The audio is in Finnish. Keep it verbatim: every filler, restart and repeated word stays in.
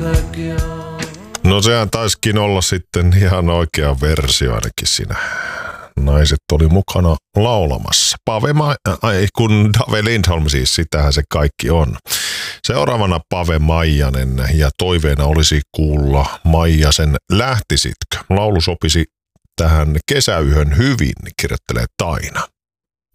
No sehän taisikin olla sitten ihan oikea versio ainakin siinä. Naiset oli mukana laulamassa. Pave Ma- ai, kun Dave Lindholm siis, sitähän se kaikki on. Seuraavana Pave Maijanen ja toiveena olisi kuulla Maijasen Lähtisitkö. Laulu sopisi tähän kesäyhön hyvin, kirjoittelee Taina.